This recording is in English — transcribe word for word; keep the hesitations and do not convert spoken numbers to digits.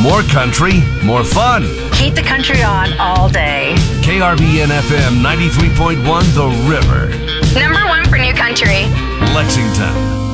More country, more fun. Keep the country on all day. K R B N F M ninety-three point one The River. Number one for new country. Lexington.